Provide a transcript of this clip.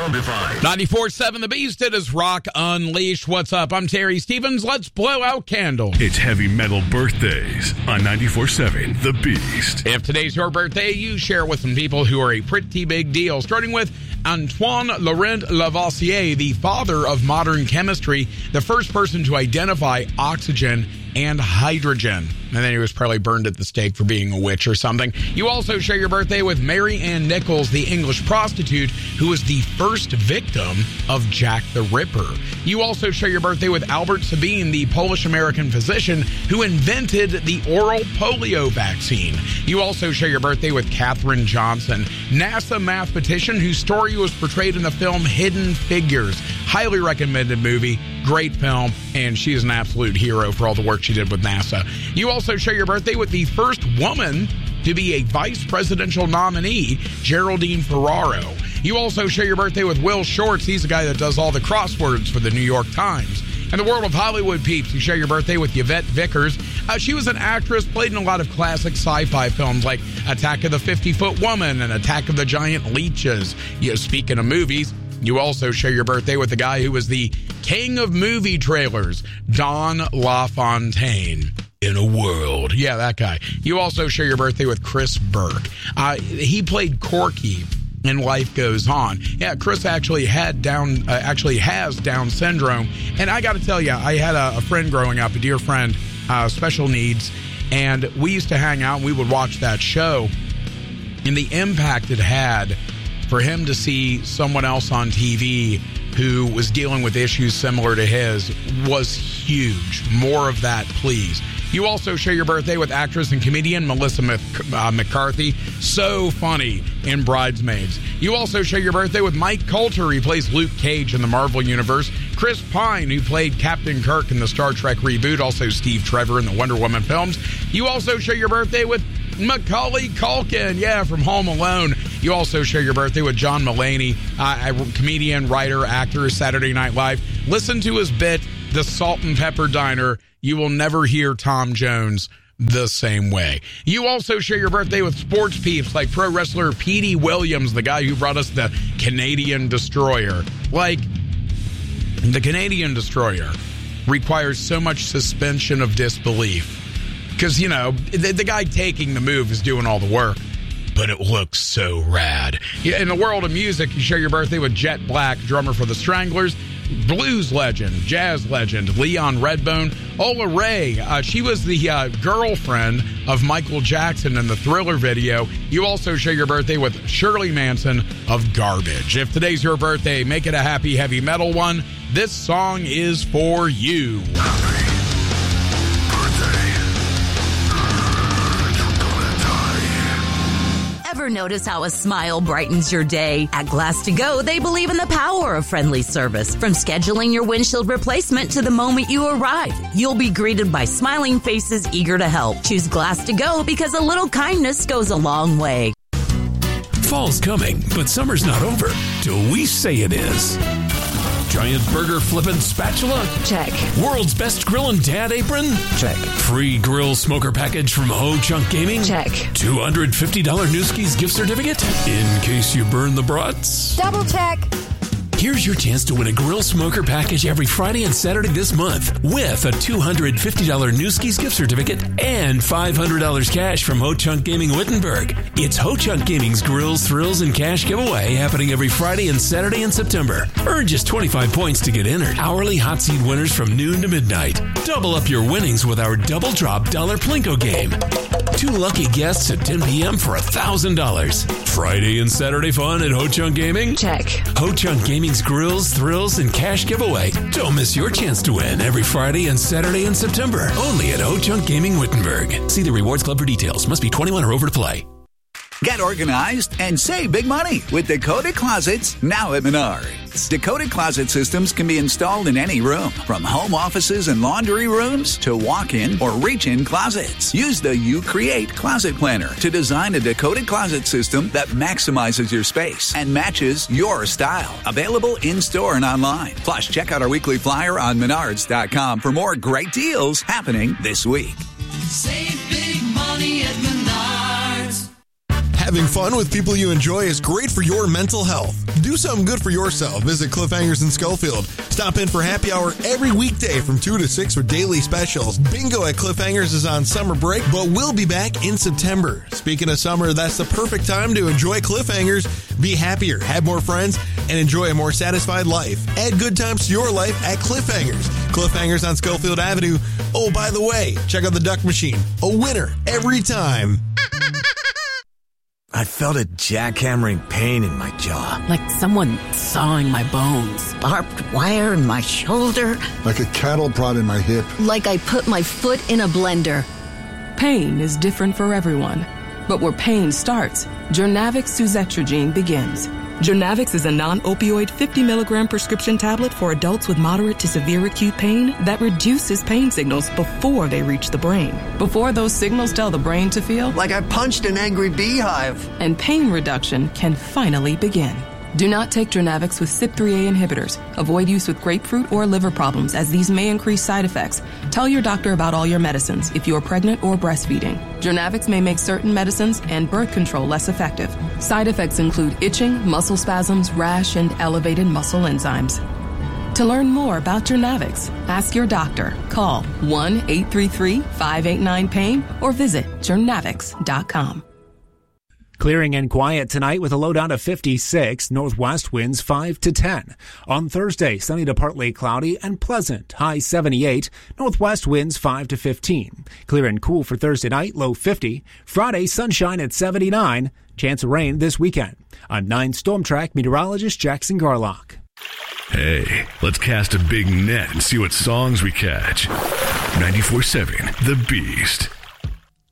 Soundified. 94.7 The Beast, it is Rock Unleashed. What's up? I'm Terry Stevens. Let's blow out candles. It's heavy metal birthdays on 94.7 The Beast. If today's your birthday, you share with some people who are a pretty big deal, starting with Antoine Laurent Lavoisier, the father of modern chemistry, the first person to identify oxygen and hydrogen. And then he was probably burned at the stake for being a witch or something. You also share your birthday with Mary Ann Nichols, the English prostitute who was the first victim of Jack the Ripper. You also share your birthday with Albert Sabin, the Polish-American physician who invented the oral polio vaccine. You also share your birthday with Katherine Johnson, NASA mathematician whose story was portrayed in the film Hidden Figures. Highly recommended movie, great film, and she is an absolute hero for all the work she did with NASA. You also share your birthday with the first woman to be a vice presidential nominee, Geraldine Ferraro. You also share your birthday with Will Shortz. He's the guy that does all the crosswords for the New York Times. In the world of Hollywood peeps, you share your birthday with Yvette Vickers. She was an actress, played in a lot of classic sci-fi films like Attack of the 50-Foot Woman and Attack of the Giant Leeches. Speaking of movies, you also share your birthday with the guy who was the king of movie trailers, Don LaFontaine. In a world. Yeah, that guy. You also share your birthday with Chris Burke. He played Corky in Life Goes On. Yeah, Chris actually has Down syndrome. And I got to tell you, I had a friend growing up, a dear friend, special needs, and we used to hang out and we would watch that show. And the impact it had for him to see someone else on TV who was dealing with issues similar to his was huge. More of that, please. You also share your birthday with actress and comedian Melissa McCarthy. So funny in Bridesmaids. You also share your birthday with Mike Coulter. He plays Luke Cage in the Marvel Universe. Chris Pine, who played Captain Kirk in the Star Trek reboot. Also Steve Trevor in the Wonder Woman films. You also share your birthday with Macaulay Culkin, from Home Alone. You also share your birthday with John Mulaney, a comedian, writer, actor, Saturday Night Live. Listen to his bit, The Salt and Pepper Diner. You will never hear Tom Jones the same way. You also share your birthday with sports peeps like pro wrestler Petey Williams, the guy who brought us the Canadian Destroyer. Like, the Canadian Destroyer requires so much suspension of disbelief. Because, the guy taking the move is doing all the work. But it looks so rad. In the world of music, you share your birthday with Jet Black, drummer for the Stranglers, blues legend, jazz legend, Leon Redbone, Ola Ray. She was the girlfriend of Michael Jackson in the Thriller video. You also share your birthday with Shirley Manson of Garbage. If today's your birthday, make it a happy, heavy metal one. This song is for you. Ever notice how a smile brightens your day? At Glass to Go, they believe in the power of friendly service. From scheduling your windshield replacement to the moment you arrive, you'll be greeted by smiling faces eager to help. Choose Glass to Go because a little kindness goes a long way. Fall's coming, but summer's not over till we say it is. Giant burger flippin' spatula? Check. World's best grillin' dad apron? Check. Free grill smoker package from Ho Chunk Gaming? Check. $250 Newski's gift certificate? In case you burn the brats? Double check. Here's your chance to win a grill smoker package every Friday and Saturday this month with a $250 Newski's gift certificate and $500 cash from Ho Chunk Gaming Wittenberg. It's Ho Chunk Gaming's Grills, Thrills, and Cash giveaway happening every Friday and Saturday in September. Earn just 25 points to get entered. Hourly hot seat winners from noon to midnight. Double up your winnings with our Double Drop Dollar Plinko game. 2 lucky guests at 10 p.m. for $1,000. Friday and Saturday fun at Ho Chunk Gaming? Check. Ho Chunk Gaming's Grills, Thrills, and Cash giveaway. Don't miss your chance to win every Friday and Saturday in September. Only at Ho Chunk Gaming Wittenberg. See the Rewards Club for details. Must be 21 or over to play. Get organized and save big money with Dakota Closets now at Menards. Dakota Closet systems can be installed in any room, from home offices and laundry rooms to walk-in or reach-in closets. Use the You Create Closet Planner to design a Dakota Closet system that maximizes your space and matches your style. Available in-store and online. Plus, check out our weekly flyer on Menards.com for more great deals happening this week. Save big money at Menards. Having fun with people you enjoy is great for your mental health. Do something good for yourself. Visit Cliffhangers in Schofield. Stop in for happy hour every weekday from 2 to 6 with daily specials. Bingo at Cliffhangers is on summer break, but we'll be back in September. Speaking of summer, that's the perfect time to enjoy Cliffhangers. Be happier, have more friends, and enjoy a more satisfied life. Add good times to your life at Cliffhangers. Cliffhangers on Schofield Avenue. Oh, by the way, check out the Duck Machine. A winner every time. I felt a jackhammering pain in my jaw. Like someone sawing my bones. Barbed wire in my shoulder. Like a cattle prod in my hip. Like I put my foot in a blender. Pain is different for everyone. But where pain starts, Journavx suzetrigine begins. Journavx is a non-opioid 50-milligram prescription tablet for adults with moderate to severe acute pain that reduces pain signals before they reach the brain. Before those signals tell the brain to feel like I punched an angry beehive. And pain reduction can finally begin. Do not take Journavx with CYP3A inhibitors. Avoid use with grapefruit or liver problems, as these may increase side effects. Tell your doctor about all your medicines if you are pregnant or breastfeeding. Journavx may make certain medicines and birth control less effective. Side effects include itching, muscle spasms, rash, and elevated muscle enzymes. To learn more about Journavx, ask your doctor. Call 1-833-589-PAIN or visit journavx.com. Clearing and quiet tonight with a low down to 56, northwest winds 5 to 10. On Thursday, sunny to partly cloudy and pleasant, high 78, northwest winds 5 to 15. Clear and cool for Thursday night, low 50. Friday, sunshine at 79, chance of rain this weekend. I'm 9 Storm Track meteorologist Jackson Garlock. Hey, let's cast a big net and see what songs we catch. 94.7 The Beast.